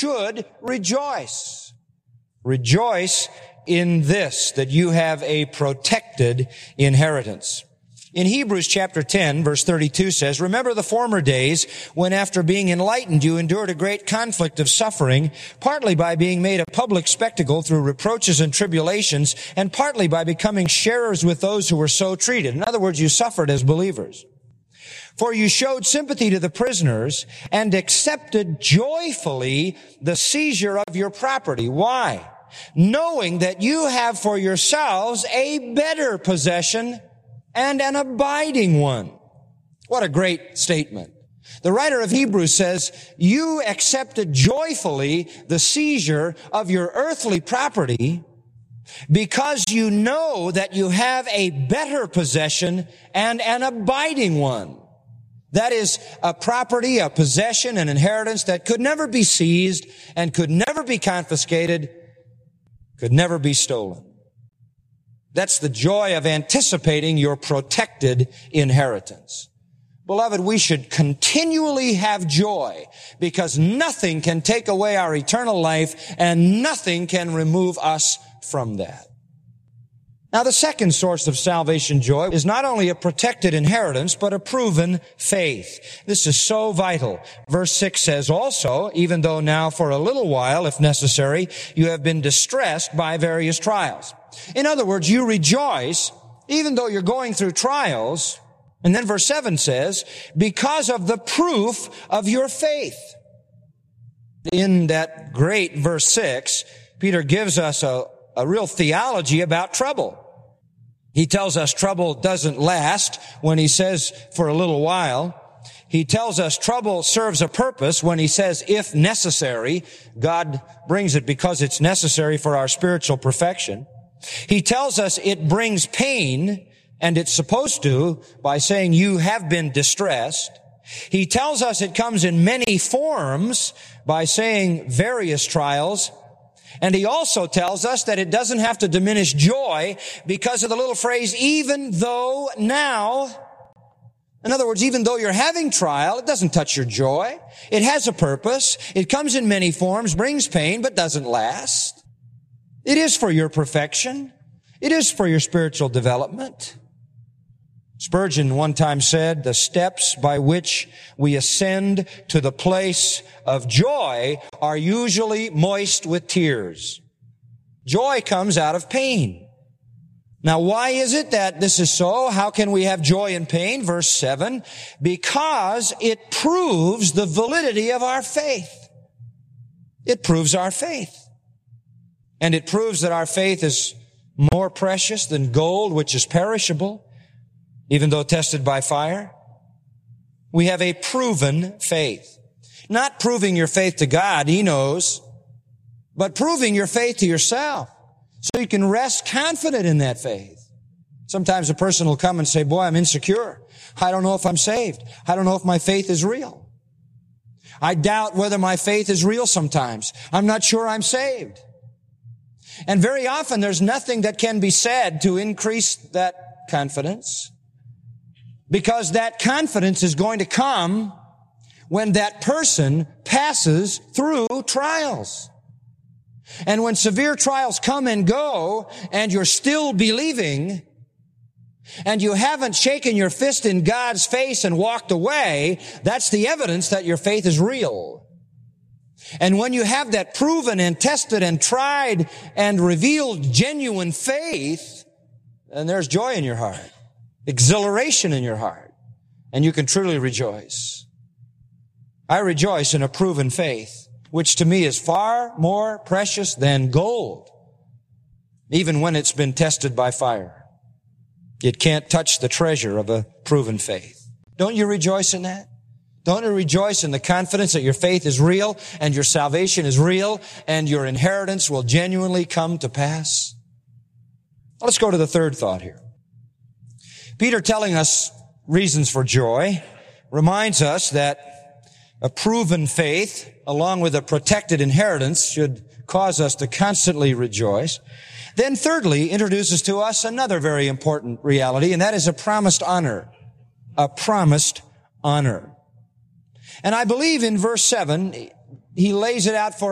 should rejoice. Rejoice in this, that you have a protected inheritance. In Hebrews chapter 10, verse 32 says, "Remember the former days when after being enlightened you endured a great conflict of suffering, partly by being made a public spectacle through reproaches and tribulations, and partly by becoming sharers with those who were so treated." In other words, you suffered as believers. "For you showed sympathy to the prisoners and accepted joyfully the seizure of your property." Why? "Knowing that you have for yourselves a better possession and an abiding one." What a great statement. The writer of Hebrews says, you accepted joyfully the seizure of your earthly property because you know that you have a better possession and an abiding one. That is a property, a possession, an inheritance that could never be seized and could never be confiscated, could never be stolen. That's the joy of anticipating your protected inheritance. Beloved, we should continually have joy because nothing can take away our eternal life and nothing can remove us from that. Now, the second source of salvation joy is not only a protected inheritance, but a proven faith. This is so vital. Verse 6 says also, "Even though now for a little while, if necessary, you have been distressed by various trials." In other words, you rejoice even though you're going through trials. And then verse 7 says, "because of the proof of your faith." In that great verse 6, Peter gives us a real theology about trouble. He tells us trouble doesn't last when he says for a little while. He tells us trouble serves a purpose when he says if necessary. God brings it because it's necessary for our spiritual perfection. He tells us it brings pain, and it's supposed to, by saying you have been distressed. He tells us it comes in many forms by saying various trials. And he also tells us that it doesn't have to diminish joy because of the little phrase, "even though now." In other words, even though you're having trial, it doesn't touch your joy. It has a purpose. It comes in many forms, brings pain, but doesn't last. It is for your perfection. It is for your spiritual development. Spurgeon one time said, "The steps by which we ascend to the place of joy are usually moist with tears." Joy comes out of pain. Now, why is it that this is so? How can we have joy in pain? Verse 7, "because it proves the validity of our faith." It proves our faith. And it proves that our faith is more precious than gold, which is perishable, even though tested by fire. We have a proven faith. Not proving your faith to God, He knows, but proving your faith to yourself so you can rest confident in that faith. Sometimes a person will come and say, "Boy, I'm insecure. I don't know if I'm saved. I don't know if my faith is real. I doubt whether my faith is real sometimes. I'm not sure I'm saved." And very often there's nothing that can be said to increase that confidence, because that confidence is going to come when that person passes through trials. And when severe trials come and go and you're still believing and you haven't shaken your fist in God's face and walked away, that's the evidence that your faith is real. And when you have that proven and tested and tried and revealed genuine faith, then there's joy in your heart, exhilaration in your heart, and you can truly rejoice. I rejoice in a proven faith, which to me is far more precious than gold, even when it's been tested by fire. It can't touch the treasure of a proven faith. Don't you rejoice in that? Don't you rejoice in the confidence that your faith is real and your salvation is real and your inheritance will genuinely come to pass? Let's go to the third thought here. Peter, telling us reasons for joy, reminds us that a proven faith, along with a protected inheritance, should cause us to constantly rejoice. Then thirdly, introduces to us another very important reality, and that is a promised honor. A promised honor. And I believe in verse 7, he lays it out for